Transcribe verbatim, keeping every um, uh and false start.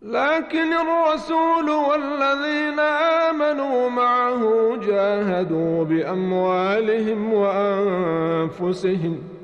لكن الرسول والذين آمنوا معه جاهدوا بأموالهم وأنفسهم